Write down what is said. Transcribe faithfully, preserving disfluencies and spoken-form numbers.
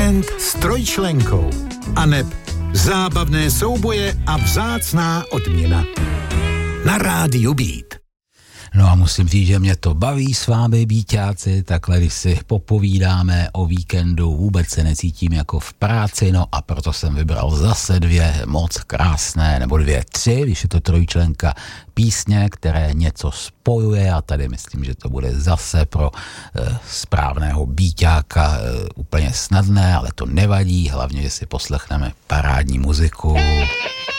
Víkend s trojčlenkou. Aneb zábavné souboje a vzácná odměna. Na rádiu Beat. No a musím říct, že mě to baví s vámi, bíťáci, takhle když si popovídáme o víkendu, vůbec se necítím jako v práci, no a proto jsem vybral zase dvě moc krásné, nebo dvě, tři, když je to trojčlenka, písně, které něco spojuje a tady myslím, že to bude zase pro e, správného bíťáka e, úplně snadné, ale to nevadí, hlavně, že si poslechneme parádní muziku.